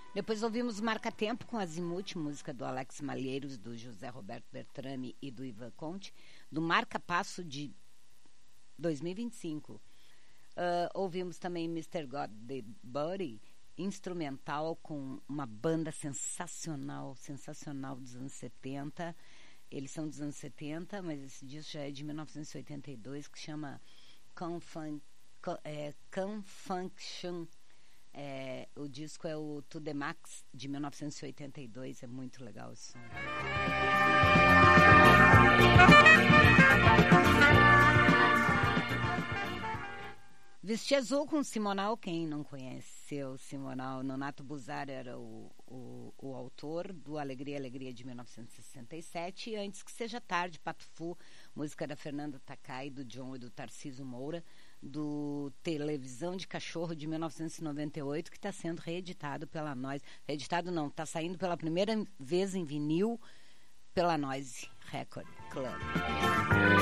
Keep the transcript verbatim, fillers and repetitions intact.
Depois ouvimos Marca Tempo com Azimuth, música do Alex Malheiros, do José Roberto Bertrame e do Ivan Conte, do Marca Passo de dois mil e vinte e cinco. Uh, ouvimos também mister God the Body, instrumental com uma banda sensacional, sensacional dos anos setenta. Eles são dos anos setenta, mas esse disco já é de mil novecentos e oitenta e dois, que chama Confun- Co- é, Confunction. É, o disco é o To The Max, de mil novecentos e oitenta e dois. É muito legal esse som. Vesti Azul com Simonal. Quem não conheceu Simonal? Nonato Buzar era o, o, o autor do Alegria, Alegria de mil novecentos e sessenta e sete. E Antes Que Seja Tarde, Pato Fu, música da Fernanda Takai, do John e do Tarcísio Moura, do Televisão de Cachorro de mil novecentos e noventa e oito, que está sendo reeditado pela Noise. Reeditado não, está saindo pela primeira vez em vinil pela Noise Record Club.